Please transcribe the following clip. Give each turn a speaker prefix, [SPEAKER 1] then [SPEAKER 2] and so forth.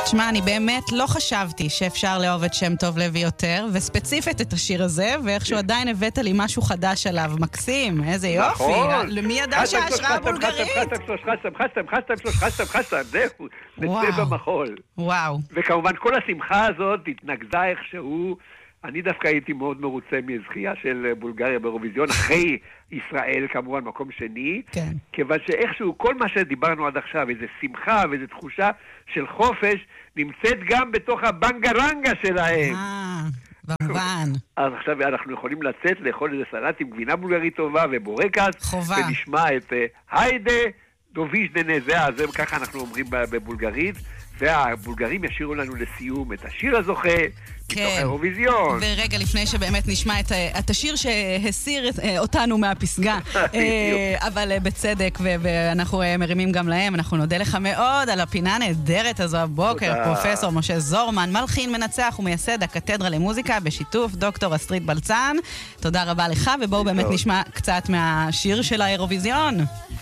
[SPEAKER 1] תשמע, אני באמת לא חשבתי שאפשר לאהוב את שם טוב לוי יותר, וספציפית את השיר הזה, ואיכשהו עדיין הבאת לי משהו חדש עליו. מקסים, איזה יופי. למי ידע שההשראה בולגרית?
[SPEAKER 2] חסם, זהו, לצבע מחול.
[SPEAKER 1] וואו.
[SPEAKER 2] וכמובן כל השמחה הזאת התנגזה איכשהו. אני דווקא הייתי מאוד מרוצה מזכייה של בולגריה באירוויזיון, אחרי ישראל כמובן מקום שני,
[SPEAKER 1] כן.
[SPEAKER 2] כיוון שאיכשהו כל מה שדיברנו עד עכשיו, איזו שמחה ואיזו תחושה של חופש, נמצאת גם בתוך הבנגרנגה שלהם.
[SPEAKER 1] במובן.
[SPEAKER 2] אז עכשיו אנחנו יכולים לצאת לאכול איזה סלט עם גבינה בולגרית טובה ובורקס,
[SPEAKER 1] חובה.
[SPEAKER 2] ונשמע את היידה דוביש דנזה, זה ככה אנחנו אומרים בבולגרית, והבולגרים ישירו לנו לסיום את השיר הזוכה, מתוך האירוויזיון.
[SPEAKER 1] ורגע לפני שבאמת נשמע את השיר שהסיר אותנו מהפסגה, אבל בצדק, ואנחנו מרימים גם להם. אנחנו נודה לך מאוד על הפינה הנהדרת הזו הבוקר, פרופסור משה זורמן, מלחין, מנצח ומייסד הקתדרה למוזיקה בשיתוף דוקטור אסטרית בלצן. תודה רבה לך, ובואו באמת נשמע קצת מהשיר של האירוויזיון.